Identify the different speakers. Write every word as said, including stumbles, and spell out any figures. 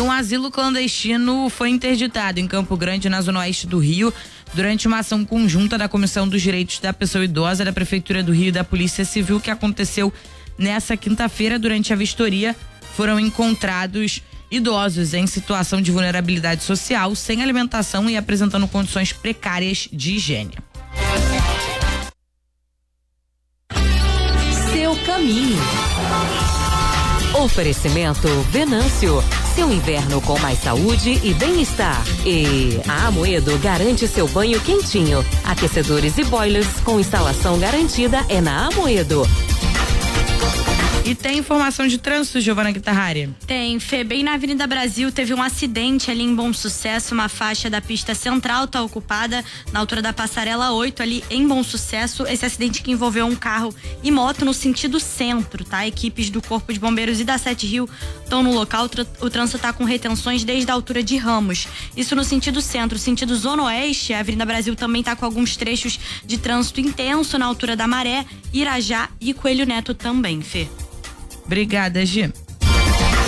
Speaker 1: um asilo clandestino foi interditado em Campo Grande, na zona oeste do Rio, durante uma ação conjunta da Comissão dos Direitos da Pessoa Idosa, da Prefeitura do Rio e da Polícia Civil, que aconteceu nessa quinta-feira. Durante a vistoria, foram encontrados idosos em situação de vulnerabilidade social, sem alimentação e apresentando condições precárias de higiene.
Speaker 2: Seu caminho. Oferecimento Venâncio. Seu inverno com mais saúde e bem-estar. E a Amoedo garante seu banho quentinho. Aquecedores e boilers com instalação garantida é na Amoedo.
Speaker 1: E tem informação de trânsito, Giovana Guitarrari?
Speaker 3: Tem, Fê, bem na Avenida Brasil teve um acidente ali em Bom Sucesso, uma faixa da pista central tá ocupada na altura da passarela oito ali em Bom Sucesso. Esse acidente que envolveu um carro e moto no sentido centro, tá? Equipes do Corpo de Bombeiros e da Sete Rio estão no local. O trânsito tá com retenções desde a altura de Ramos. Isso no sentido centro. Sentido zona oeste, a Avenida Brasil também tá com alguns trechos de trânsito intenso na altura da Maré, Irajá e Coelho Neto também, Fê.
Speaker 1: Obrigada, Gi.